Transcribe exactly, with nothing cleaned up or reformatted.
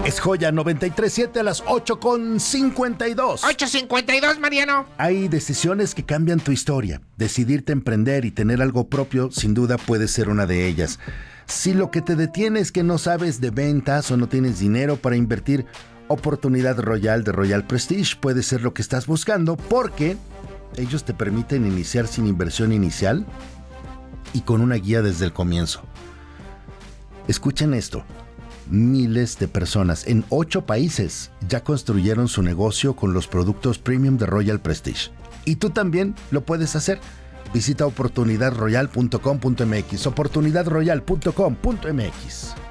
Es Joya noventa y tres punto siete a las ocho con cincuenta y dos. ocho cincuenta y dos, Mariano. Hay decisiones que cambian tu historia. Decidirte emprender y tener algo propio, sin duda puede ser una de ellas. Si lo que te detiene es que no sabes de ventas o no tienes dinero para invertir, Oportunidad Royal de Royal Prestige puede ser lo que estás buscando, porque ellos te permiten iniciar sin inversión inicial y con una guía desde el comienzo. Escuchen esto. Miles de personas en ocho países ya construyeron su negocio con los productos premium de Royal Prestige. Y tú también lo puedes hacer. Visita oportunidad royal punto com punto m x, oportunidad royal punto com punto m x.